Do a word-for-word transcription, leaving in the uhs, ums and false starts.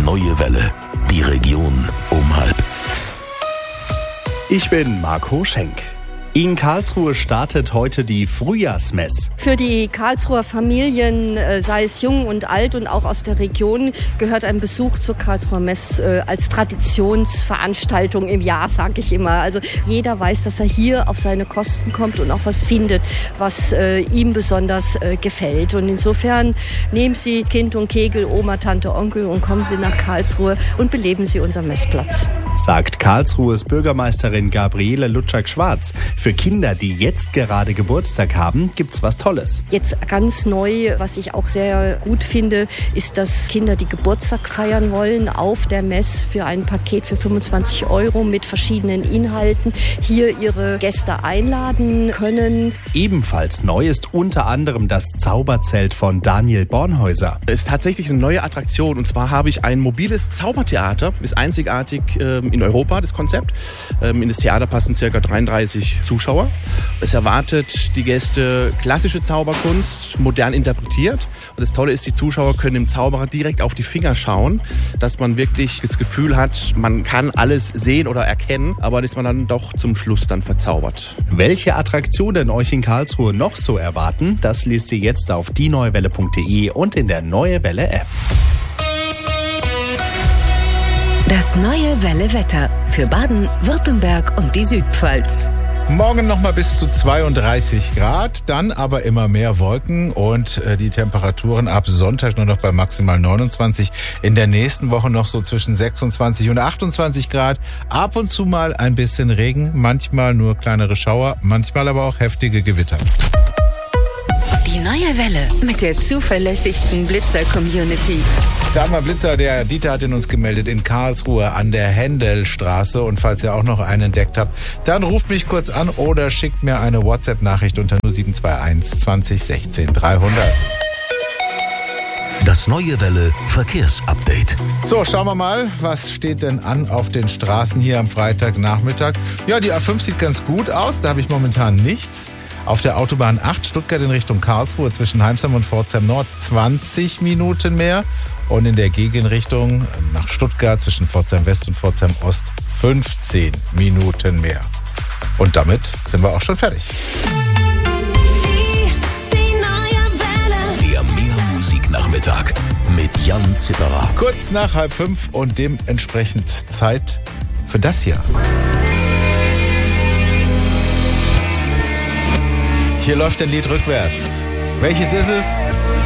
neue Welle. Die Region um halb. Ich bin Marco Schenk. In Karlsruhe startet heute die Frühjahrsmess. Für die Karlsruher Familien, sei es jung und alt und auch aus der Region, gehört ein Besuch zur Karlsruher Mess als Traditionsveranstaltung im Jahr, sage ich immer. Also jeder weiß, dass er hier auf seine Kosten kommt und auch was findet, was ihm besonders gefällt. Und insofern nehmen Sie Kind und Kegel, Oma, Tante, Onkel und kommen Sie nach Karlsruhe und beleben Sie unseren Messplatz. Sagt Karlsruhes Bürgermeisterin Gabriele Lutschak-Schwarz. Für Kinder, die jetzt gerade Geburtstag haben, gibt's was Tolles. Jetzt ganz neu, was ich auch sehr gut finde, ist, dass Kinder, die Geburtstag feiern wollen, auf der Mess für ein Paket für fünfundzwanzig Euro mit verschiedenen Inhalten hier ihre Gäste einladen können. Ebenfalls neu ist unter anderem das Zauberzelt von Daniel Bornhäuser. Es ist tatsächlich eine neue Attraktion, und zwar habe ich ein mobiles Zaubertheater. Ist einzigartig ähm, in Europa, das Konzept. Ähm, in das Theater passen ca. dreiunddreißig Zuschauer. Es erwartet die Gäste klassische Zauberkunst, modern interpretiert. Und das Tolle ist, die Zuschauer können dem Zauberer direkt auf die Finger schauen, dass man wirklich das Gefühl hat, man kann alles sehen oder erkennen, aber ist man dann doch zum Schluss dann verzaubert. Welche Attraktionen euch in Karlsruhe noch so erwarten, das liest ihr jetzt auf die neue welle punkt de und in der Neue Welle App. Das Neue Welle Wetter für Baden, Württemberg und die Südpfalz. Morgen nochmal bis zu zweiunddreißig Grad, dann aber immer mehr Wolken und äh, die Temperaturen ab Sonntag nur noch bei maximal neunundzwanzig. In der nächsten Woche noch so zwischen sechsundzwanzig und achtundzwanzig Grad. Ab und zu mal ein bisschen Regen, manchmal nur kleinere Schauer, manchmal aber auch heftige Gewitter. Die Neue Welle mit der zuverlässigsten Blitzer-Community. Da haben wir Blitzer, der Dieter hat ihn uns gemeldet in Karlsruhe an der Händelstraße. Und falls ihr auch noch einen entdeckt habt, dann ruft mich kurz an oder schickt mir eine WhatsApp-Nachricht unter null sieben zwei eins zwanzig sechzehn dreihundert. Das Neue Welle Verkehrsupdate. So, schauen wir mal, was steht denn an auf den Straßen hier am Freitagnachmittag? Ja, die A fünf sieht ganz gut aus, da habe ich momentan nichts. Auf der Autobahn acht Stuttgart in Richtung Karlsruhe zwischen Heimsheim und Pforzheim Nord zwanzig Minuten mehr. Und in der Gegenrichtung nach Stuttgart zwischen Pforzheim West und Pforzheim Ost fünfzehn Minuten mehr. Und damit sind wir auch schon fertig. Die, die neue Welle. Der Mehrmusiknachmittag mit Jan Zipperer. Kurz nach halb fünf und dementsprechend Zeit für das hier. Hier läuft ein Lied rückwärts. Welches ist es?